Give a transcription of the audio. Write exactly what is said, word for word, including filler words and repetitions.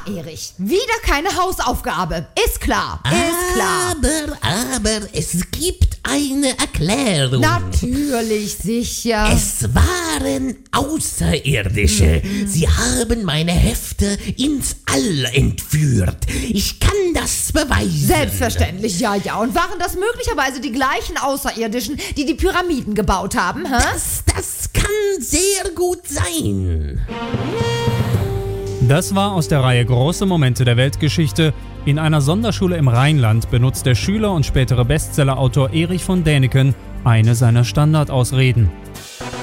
Erich, wieder keine Hausaufgabe. Ist klar, ist klar. Aber, aber, es gibt eine Erklärung. Natürlich, sicher. Es waren Außerirdische. Mhm. Sie haben meine Hefte ins All entführt. Ich kann das beweisen. Selbstverständlich, ja, ja. Und waren das möglicherweise die gleichen Außerirdischen, die die Pyramiden gebaut haben, hä? Das, das kann sehr gut sein. Das war aus der Reihe Große Momente der Weltgeschichte. In einer Sonderschule im Rheinland benutzt der Schüler und spätere Bestsellerautor Erich von Däniken eine seiner Standardausreden.